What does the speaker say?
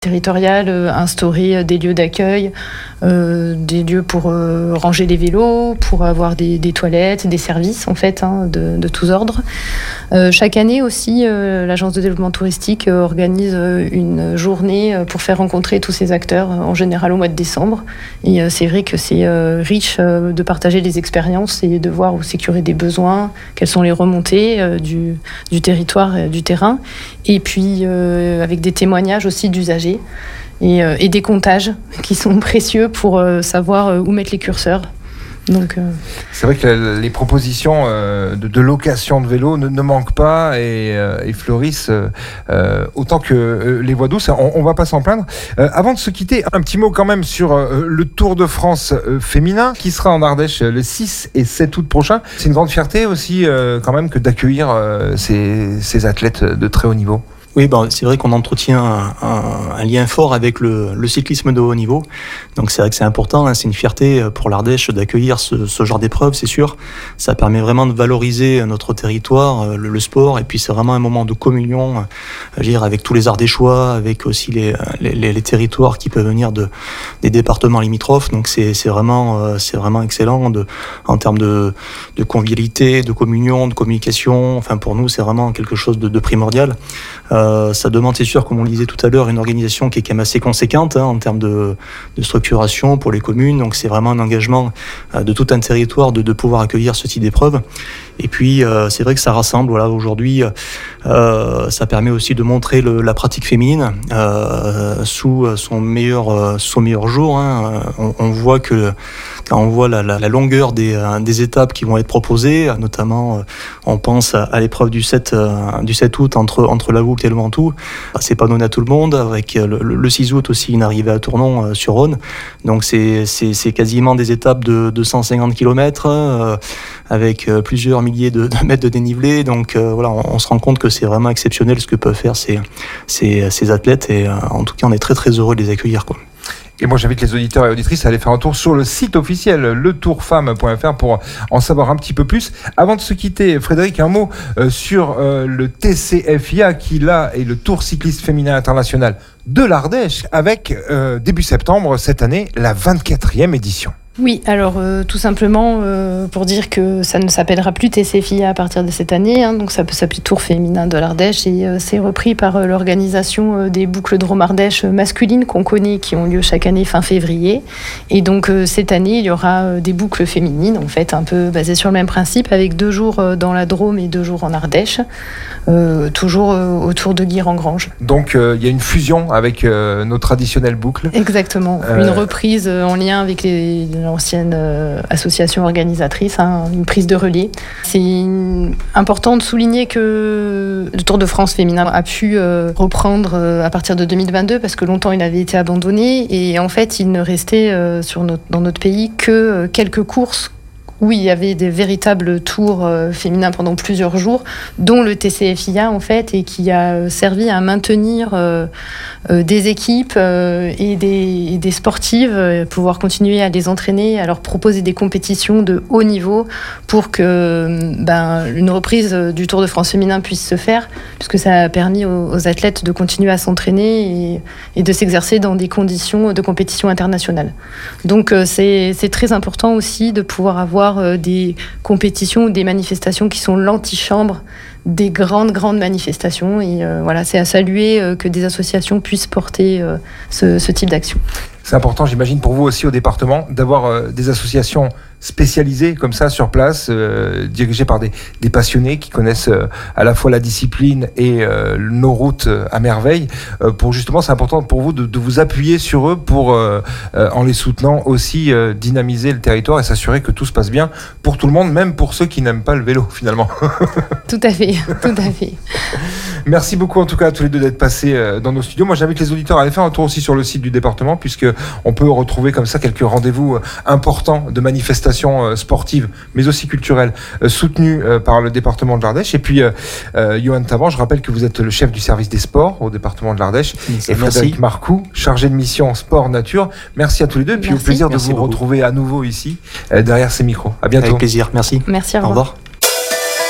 territoriale, instaurer des lieux d'accueil, des lieux pour ranger les vélos, pour avoir des toilettes, des services en fait de tous ordres. Chaque année aussi, l'agence de développement touristique organise une journée pour faire rencontrer tous ces acteurs, en général au mois de décembre. Et c'est vrai que c'est riche de partager les expériences et de voir où sécuriser des besoins, quelles sont les remontées du territoire et du terrain. Et puis avec des témoignages aussi d'usagers et des comptages qui sont précieux pour savoir où mettre les curseurs. Donc, c'est vrai que les propositions de location de vélos ne manquent pas et fleurissent autant que les voies douces. On ne va pas s'en plaindre. Avant de se quitter, un petit mot quand même sur le Tour de France féminin qui sera en Ardèche le 6 et 7 août prochain. C'est une grande fierté aussi quand même que d'accueillir ces athlètes de très haut niveau. Oui, c'est vrai qu'on entretient un lien fort avec le cyclisme de haut niveau. Donc c'est vrai que c'est important, c'est une fierté pour l'Ardèche d'accueillir ce genre d'épreuve, c'est sûr. Ça permet vraiment de valoriser notre territoire, le sport, et puis c'est vraiment un moment de communion, je veux dire, avec tous les Ardéchois, avec aussi les territoires qui peuvent venir des départements limitrophes. Donc c'est vraiment excellent en termes de convivialité, de communion, de communication. Enfin pour nous c'est vraiment quelque chose de primordial. Ça demande, c'est sûr, comme on le disait tout à l'heure, une organisation qui est quand même assez conséquente en termes de structuration pour les communes. Donc c'est vraiment un engagement de tout un territoire de pouvoir accueillir ce type d'épreuve. Et puis c'est vrai que ça rassemble. Voilà, aujourd'hui, ça permet aussi de montrer la pratique féminine sous son meilleur jour. On voit que quand on voit la longueur des étapes qui vont être proposées, notamment on pense à l'épreuve du 7 août entre la Voulte et le Ventoux. C'est pas donné à tout le monde, avec le 6 août aussi une arrivée à Tournon sur Rhône. Donc c'est quasiment des étapes de 150 km avec plusieurs milliers de mètres de dénivelé. Donc voilà, on se rend compte que c'est vraiment exceptionnel ce que peuvent faire ces athlètes, et en tout cas on est très très heureux de les accueillir, quoi. Et moi, j'invite les auditeurs et auditrices à aller faire un tour sur le site officiel letourfemme.fr pour en savoir un petit peu plus. Avant de se quitter, Frédéric, un mot sur le TCFIA qui, là, est le Tour cycliste féminin international de l'Ardèche avec, début septembre, cette année, la 24e édition. Oui, alors tout simplement pour dire que ça ne s'appellera plus TCFIA à partir de cette année, donc ça peut s'appeler Tour féminin de l'Ardèche, et c'est repris par l'organisation des boucles de Rome Ardèche masculines qu'on connaît, qui ont lieu chaque année fin février. Et donc cette année, il y aura des boucles féminines, en fait, un peu basées sur le même principe, avec 2 jours dans la Drôme et 2 jours en Ardèche, toujours autour de Guire-en-Grange. Donc il y a une fusion avec nos traditionnelles boucles. Exactement, une reprise en lien avec l'ancienne association organisatrice, une prise de relais. C'est important de souligner que le Tour de France féminin a pu reprendre à partir de 2022, parce que longtemps il avait été abandonné, et en fait il ne restait dans notre pays que quelques courses où il y avait des véritables tours féminins pendant plusieurs jours, dont le TCFIA en fait, et qui a servi à maintenir des équipes et des sportives, pouvoir continuer à les entraîner, à leur proposer des compétitions de haut niveau pour que une reprise du Tour de France féminin puisse se faire, puisque ça a permis aux athlètes de continuer à s'entraîner et de s'exercer dans des conditions de compétition internationale. Donc c'est très important aussi de pouvoir avoir des compétitions ou des manifestations qui sont l'antichambre des grandes manifestations, et voilà, c'est à saluer que des associations puissent porter ce type d'action. C'est important, j'imagine, pour vous aussi au département, d'avoir des associations spécialisées comme ça sur place, dirigées par des passionnés qui connaissent à la fois la discipline et nos routes à merveille. Pour justement, c'est important pour vous de vous appuyer sur eux pour, en les soutenant aussi, dynamiser le territoire et s'assurer que tout se passe bien pour tout le monde, même pour ceux qui n'aiment pas le vélo finalement. Tout à fait, tout à fait. Merci beaucoup en tout cas à tous les deux d'être passés dans nos studios. Moi j'invite les auditeurs à aller faire un tour aussi sur le site du département, puisque on peut retrouver comme ça quelques rendez-vous importants de manifestations sportives mais aussi culturelles soutenues par le département de l'Ardèche. Et puis Johan Tavant, je rappelle que vous êtes le chef du service des sports au département de l'Ardèche, et Frédéric Marcoux, chargé de mission sport nature. Merci à tous les deux, et puis au plaisir de vous retrouver à nouveau ici derrière ces micros. À bientôt. Avec plaisir, merci. Merci, au revoir.